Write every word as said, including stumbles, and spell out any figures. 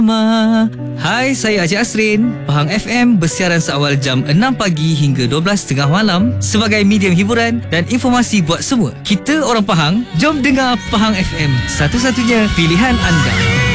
Hai, saya Haji Asrin. Pahang F M bersiaran seawal jam enam pagi hingga dua belas tiga puluh malam sebagai medium hiburan dan informasi buat semua. Kita orang Pahang, jom dengar Pahang F M, satu-satunya pilihan anda.